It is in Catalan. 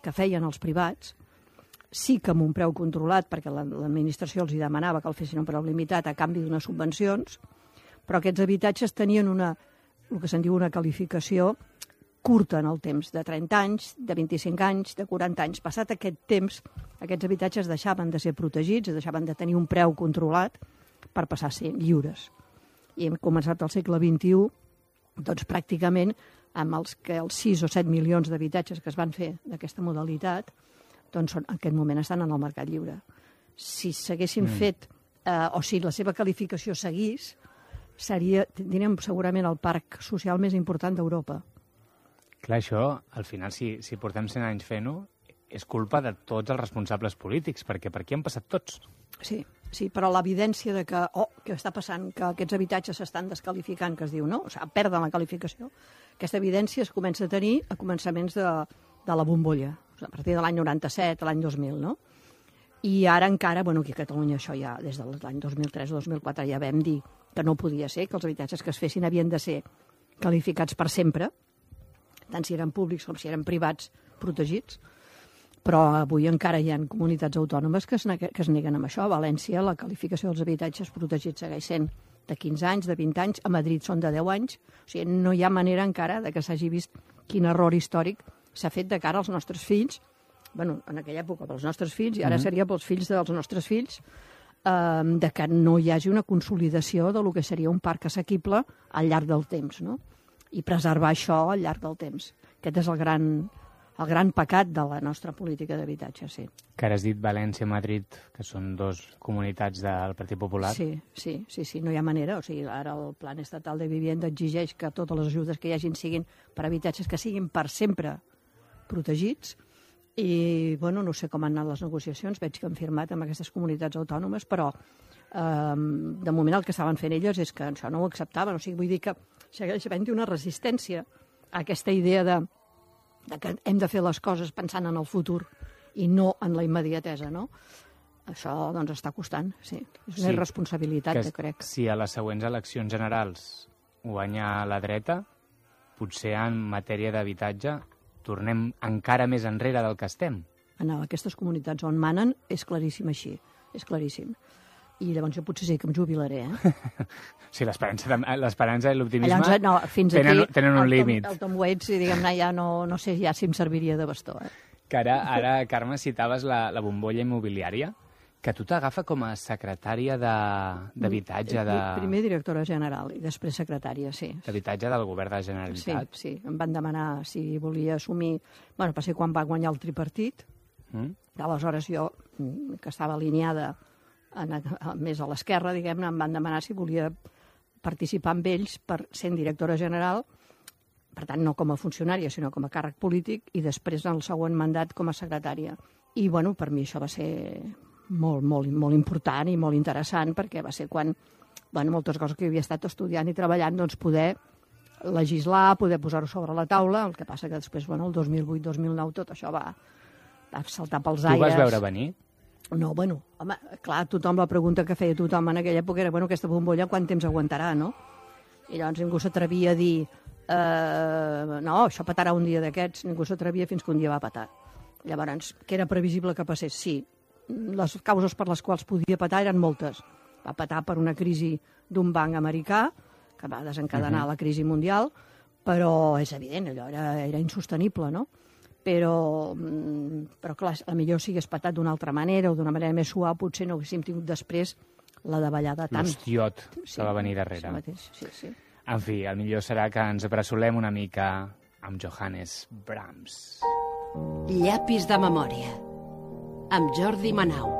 que feien els privats, sí que amb un preu controlat, perquè l'administració els hi demanava que el fessin un preu limitat a canvi d'unes subvencions, però aquests habitatges tenien el que se'n diu una qualificació curta en el temps, de 30 anys, de 25 anys, de 40 anys. Passat aquest temps, aquests habitatges deixaven de ser protegits, deixaven de tenir un preu controlat per passar a ser lliures. I hem començat al segle XXI, doncs pràcticament amb els 6 o 7 milions d'habitatges que es van fer d'aquesta modalitat, doncs en aquest moment estan en el mercat lliure. Si s'haguessin fet, o si la seva qualificació seguís, tindríem segurament el parc social més important d'Europa. Clar, això, al final, si portem 100 anys fent-ho, és culpa de tots els responsables polítics, perquè per aquí han passat tots. Sí, però l'evidència de que, què està passant, que aquests habitatges s'estan desqualificant, que es diu, no? O sigui, perden la qualificació. Aquesta evidència es comença a tenir a començaments de la bombolla, a partir de l'any 97, l'any 2000, no? I ara encara, aquí a Catalunya això ja, des de l'any 2003 o 2004 ja vam dir que no podia ser, que els habitatges que es fessin havien de ser qualificats per sempre, tant si eren públics com si eren privats protegits, però avui encara hi ha comunitats autònomes que es neguen amb això. A València la qualificació dels habitatges protegits segueix sent de 15 anys, de 20 anys, a Madrid són de 10 anys, o sigui, no hi ha manera encara de que s'hagi vist quin error històric s'ha fet de cara als nostres fills, en aquella època pels nostres fills, i ara seria pels fills dels nostres fills, de que no hi hagi una consolidació del que seria un parc assequible al llarg del temps, no? I preservar això al llarg del temps. Aquest és el gran pecat de la nostra política d'habitatge, sí. Que ara has dit València i Madrid, que són dos comunitats del Partit Popular. Sí, no hi ha manera. O sigui, ara el Plan Estatal de Vivienda exigeix que totes les ajudes que hi hagin siguin per habitatges que siguin per sempre protegits, i no sé com han anat les negociacions, veig que han firmat amb aquestes comunitats autònomes, però de moment el que estaven fent elles és que això no ho acceptaven, o sigui, vull dir que segueix havent-hi una resistència a aquesta idea de que hem de fer les coses pensant en el futur i no en la immediatesa, no? Això, doncs, està costant, sí. És una irresponsabilitat, jo crec. Si a les següents eleccions generals guanya la dreta, potser en matèria d'habitatge tornem encara més enrere del que estem. En aquestes comunitats on manen és claríssim així, és claríssim. I llavors jo potser sí que em jubilaré, Sí, l'esperança i l'optimisme tenen un límit. El Tom Waits, diguem-ne, ja no sé ja si em serviria de bastó. Que ara, Carme, citaves la bombolla immobiliària, que tu t'agafa com a secretària d'habitatge Primer directora general i després secretària, sí. D'habitatge del govern de la Generalitat. Sí, em van demanar si volia assumir... va ser quan va guanyar el tripartit. Aleshores jo, que estava alineada més a l'esquerra, diguem-ne, em van demanar si volia participar amb ells per ser directora general, per tant, no com a funcionària, sinó com a càrrec polític, i després en el següent mandat com a secretària. I, per mi això va ser molt important i molt interessant, perquè va ser quan, moltes coses que havia estat estudiant i treballant, doncs poder legislar, poder posar-ho sobre la taula, el que passa que després, el 2008-2009, tot això va saltar pels aires. Tu vas veure venir? No, home, clar, la pregunta que feia tothom en aquella època era, aquesta bombolla quant temps aguantarà, no? I llavors ningú s'atrevia a dir, no, això petarà un dia d'aquests, ningú s'atrevia fins que un dia va petar. Llavors, que era previsible que passés? Sí. Les causes per les quals podia petar eren moltes. Va petar per una crisi d'un banc americà, que va desencadenar la crisi mundial, però és evident, allò era insostenible, no? Però clar, potser si hagués petat d'una altra manera o d'una manera més suau, potser no haguéssim tingut després la davallada tant. L'hostiot que va venir darrere. Això mateix, sí. En fi, el millor serà que ens apressolem una mica amb Johannes Brahms. Llapis de memòria, amb Jordi Manau.